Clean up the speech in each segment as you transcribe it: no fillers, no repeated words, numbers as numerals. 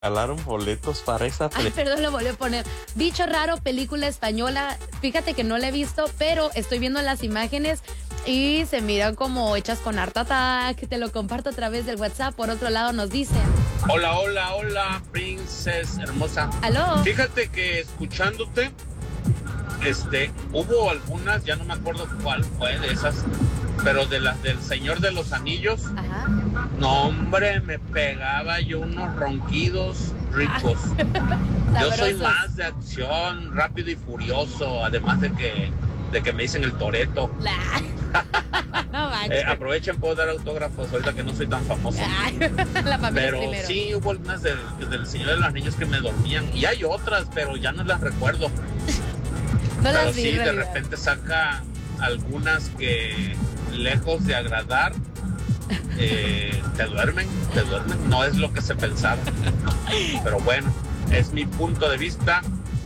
Jalaron boletos para esa Ay, perdón, lo volví a poner. Bicho Raro, película española. Fíjate que no la he visto, pero estoy viendo las imágenes y se miran como hechas con Art Attack. Te lo comparto a través del WhatsApp. Por otro lado nos dicen: Hola, hola, hola, princesa hermosa. ¿aló? Fíjate que escuchándote, hubo algunas, ya no me acuerdo cuál fue de esas, pero de las del Señor de los Anillos. Ajá. No, hombre, me pegaba yo unos ronquidos ricos. Yo soy Sabrosos. más de acción, rápido y furioso, además de que me dicen el Toreto. No manches. Aprovechen, puedo dar autógrafos ahorita que no soy tan famoso. Ay, la familia Pero primero. sí, hubo algunas del Señor de los Niños que me dormían. Y hay otras, pero ya no las recuerdo. No Pero las vi, sí, en de realidad. repente saca algunas que, lejos de agradar, te duermen. No es lo que se pensaba. Pero bueno, es mi punto de vista.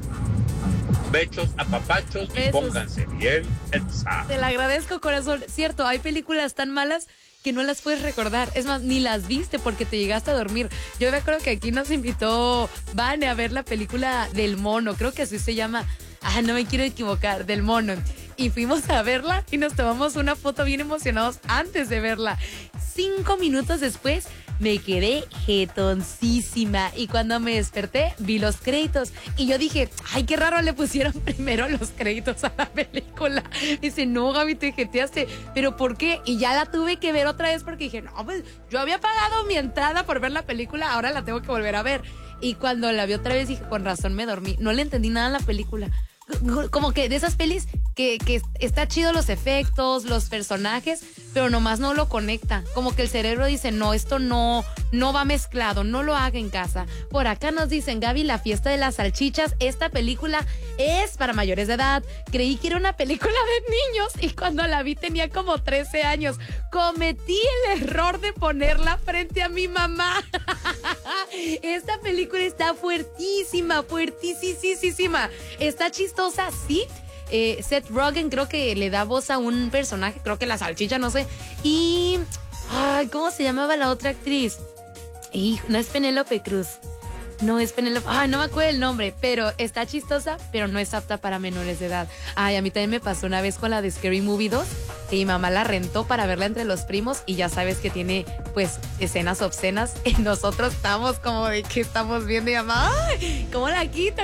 Bechos, apapachos y Besos. pónganse bien pensados. Te lo agradezco, corazón. Cierto, hay películas tan malas que no las puedes recordar. Es más, ni las viste porque te llegaste a dormir. Yo me acuerdo que aquí nos invitó Vane a ver la película del mono. Creo que así se llama. Ah, no me quiero equivocar, del mono. Y fuimos a verla y nos tomamos una foto bien emocionados antes de verla. 5 minutos después me quedé jetoncísima. Y cuando me desperté, vi los créditos. Y yo dije, ay, qué raro, le pusieron primero los créditos a la película. Dice, no, Gaby, te jeteaste. ¿Pero por qué? Y ya la tuve que ver otra vez porque dije, no, pues yo había pagado mi entrada por ver la película, ahora la tengo que volver a ver. Y cuando la vi otra vez dije, con razón me dormí. No le entendí nada a la película. Como que de esas pelis que está chido los efectos, los personajes, pero nomás no lo conecta. Como que el cerebro dice, no, esto no va mezclado, no lo haga en casa. Por acá nos dicen, Gaby, La fiesta de las salchichas, esta película es para mayores de edad. Creí que era una película de niños y cuando la vi tenía como 13 años. Cometí el error de ponerla frente a mi mamá. Esta película está fuertísima, fuertísima. Está chistosa, sí. Seth Rogen creo que le da voz a un personaje, creo que la salchicha, no sé. Y, ay, ¿cómo se llamaba la otra actriz? No es Penélope Cruz. No es Penélope, ay, no me acuerdo el nombre, pero está chistosa, pero no es apta para menores de edad. Ay, a mí también me pasó una vez con la de Scary Movie 2, que mi mamá la rentó para verla entre los primos y ya sabes que tiene, pues, escenas obscenas y nosotros estamos como de que estamos viendo y mamá, ay, ¿cómo la quito?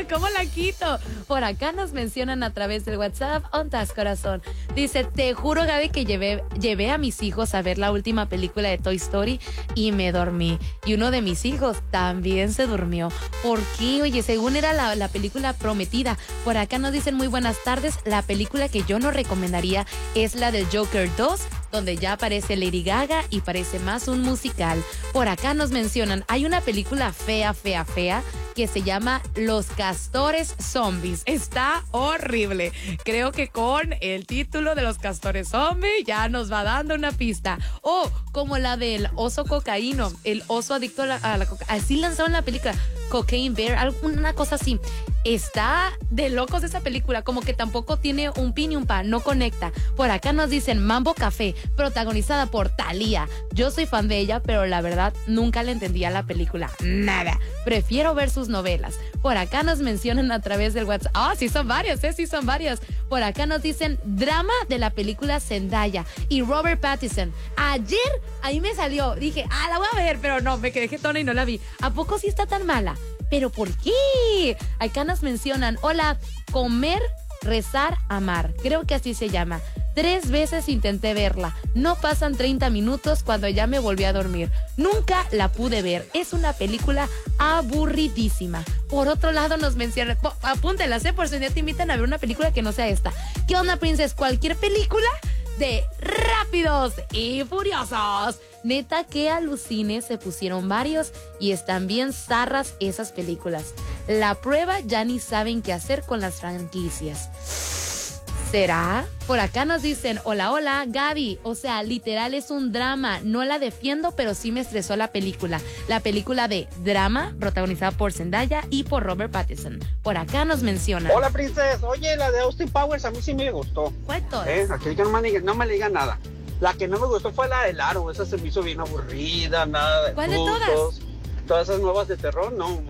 Por acá nos mencionan a través del WhatsApp, ontas corazón. Dice, te juro, Gaby, que llevé a mis hijos a ver la última película de Toy Story y me dormí. Y uno de mis hijos también se durmió. ¿Por qué? Oye, según era la película prometida. Por acá nos dicen, muy buenas tardes. La película que yo no recomendaría es la del Joker 2, donde ya aparece Lady Gaga y parece más un musical. Por acá nos mencionan, hay una película fea que se llama Los Castores Zombies. Está horrible. Creo que con el título de Los Castores Zombies ya nos va dando una pista. O como la del oso cocaíno, el oso adicto a la cocaína. Así lanzaron la película Cocaine Bear, alguna cosa así. Está de locos esa película, como que tampoco tiene un pin y un pa, no conecta. Por acá nos dicen Mambo Café, protagonizada por Thalía. Yo soy fan de ella, pero la verdad nunca le entendía la película, nada. Prefiero ver sus novelas. Por acá nos mencionan a través del WhatsApp. Sí son varias, sí son varias. Por acá nos dicen drama de la película Zendaya y Robert Pattinson. Ayer ahí me salió, dije, la voy a ver, pero no, me quedé jetona y no la vi. ¿A poco sí está tan mala? ¿Pero por qué? Acá nos mencionan, hola, Comer, Rezar, Amar. Creo que así se llama. 3 veces intenté verla. No pasan 30 minutos cuando ya me volví a dormir. Nunca la pude ver. Es una película aburridísima. Por otro lado nos mencionan, apúntelas, por si un día te invitan a ver una película que no sea esta. ¿Qué onda, princess? Cualquier película de Rápidos y Furiosos. Neta que alucine, se pusieron varios y están bien zarras esas películas. La prueba, ya ni saben qué hacer con las franquicias. ¿Será? Por acá nos dicen, hola, Gaby. O sea, literal es un drama. No la defiendo, pero sí me estresó la película. La película de drama, protagonizada por Zendaya y por Robert Pattinson. Por acá nos mencionan. Hola, princesa. Oye, la de Austin Powers a mí sí me gustó. ¿Cuál todas? Aquí que no me digan nada. La que no me gustó fue la del aro. Esa se me hizo bien aburrida, nada de ¿Cuál de frutos. todas? todas esas nuevas de terror, no,